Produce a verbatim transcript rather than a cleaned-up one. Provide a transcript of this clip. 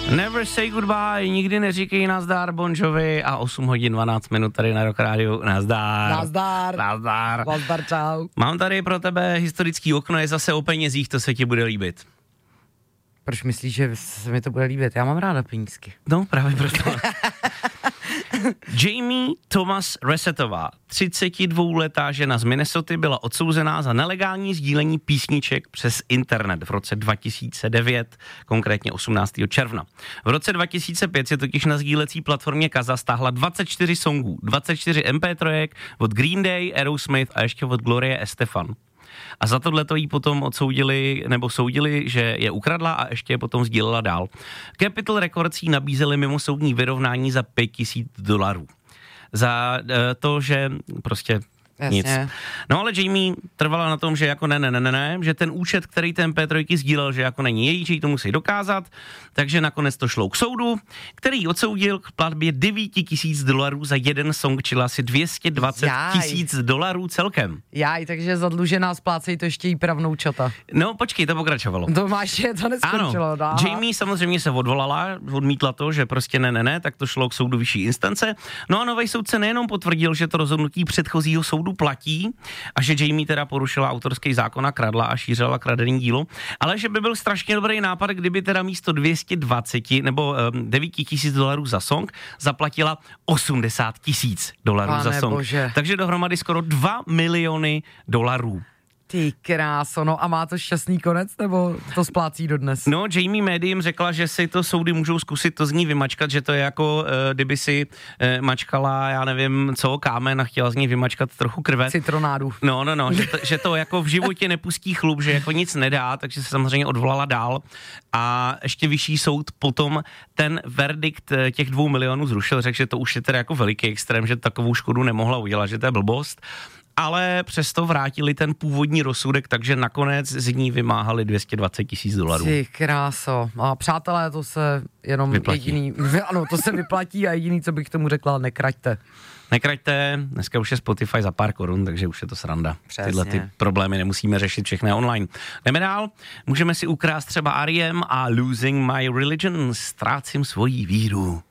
Never say goodbye, nikdy neříkej nazdar Bon Jovi a osm hodin dvanáct minut tady na Rock Rádiu. Nazdar. Nazdar. Nazdar. Nazdar, čau. Mám tady pro tebe historický okno, je zase o penězích, to se ti bude líbit. Proč myslíš, že se mi to bude líbit? Já mám ráda penízky. No, právě proto. Jamie Thomas Resetová, třicetidvouletá žena z Minnesoty, byla odsouzená za nelegální sdílení písniček přes internet v roce dva tisíce devět, konkrétně osmnáctého června. V roce dva tisíce pět se totiž na sdílecí platformě Kaza stáhla dvacet čtyři songů, dvacet čtyři em pé tři od Green Day, Aerosmith a ještě od Glorie Estefan. A za tohleto jí potom odsoudili, nebo soudili, že je ukradla a ještě je potom sdílela dál. Capitol Records jí nabízeli mimosoudní vyrovnání za pět tisíc dolarů. Za uh, to, že prostě Jasně. nic. No ale Jamie trvala na tom, že jako ne, ne, ne, ne, ne, že ten účet, který ten em pé tři sdílel, že jako není její, že jí to musí dokázat, takže nakonec to šlo k soudu, který odsoudil k platbě devět tisíc dolarů za jeden song, čili asi dvě stě dvacet tisíc dolarů celkem. Jaj, takže zadlužená, splácej to ještě jí pravnoučata. No počkej, to pokračovalo. To máš, je to neskončilo. Ano, dá. Jamie samozřejmě se odvolala, odmítla to, že prostě ne, ne, ne, tak to šlo k soudu vyšší instance. No a nový soudce nejenom potvrdil, že to rozhodnutí předchozího soudu platí a že Jamie teda porušila autorský zákon a kradla a šířila kradený dílo, ale že by byl strašně dobrý nápad, kdyby teda místo dvě stě dvacet nebo um, devět tisíc dolarů za song zaplatila osmdesát tisíc dolarů Pane za song. Bože. Takže dohromady skoro dva miliony dolarů. Ty kráso, no a má to šťastný konec, nebo to splácí dodnes? No, Jamie médiím řekla, že si to soudy můžou zkusit to z ní vymačkat, že to je jako, e, kdyby si e, mačkala, já nevím co, kámen a chtěla z ní vymačkat trochu krve. Citronádu. No, no, no, že to, že to jako v životě nepustí chlup, že jako nic nedá, takže se samozřejmě odvolala dál a ještě vyšší soud potom ten verdikt těch dvou milionů zrušil, řekl, že to už je teda jako veliký extrém, že takovou škodu nemohla udělat, že to je blbost. Ale přesto vrátili ten původní rozsudek, takže nakonec z ní vymáhali dvě stě dvacet tisíc dolarů. Ty kráso. A přátelé, to se jenom vyplatí. jediný, ano, to se vyplatí a jediný, co bych tomu řekla, nekraťte. Nekraťte, dneska už je Spotify za pár korun, takže už je to sranda. Přesně. Tyhle ty problémy nemusíme řešit všechny online. Jdeme dál, můžeme si ukrást třeba R E M a Losing My Religion, ztrácím svoji víru.